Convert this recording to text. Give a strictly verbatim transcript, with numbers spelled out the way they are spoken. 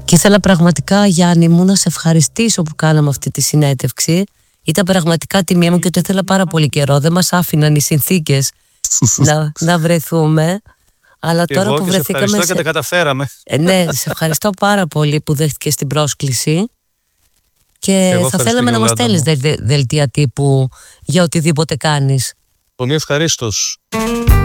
Και ήθελα πραγματικά, Γιάννη μου, να σε ευχαριστήσω που κάναμε αυτή τη συνέντευξη. Ήταν πραγματικά τιμή μου και το ήθελα πάρα πολύ καιρό. Δεν μας άφηναν οι συνθήκες να, να βρεθούμε. Αλλά και τώρα εγώ που και βρεθήκαμε. Σε ευχαριστώ σε... και τα καταφέραμε. Ε, ναι, σε ευχαριστώ πάρα πολύ που δέχτηκες την πρόσκληση. Και, και θα θέλαμε να μας στέλνεις δε, δε, δελτία τύπου για οτιδήποτε κάνεις. Πολύ ευχαρίστως.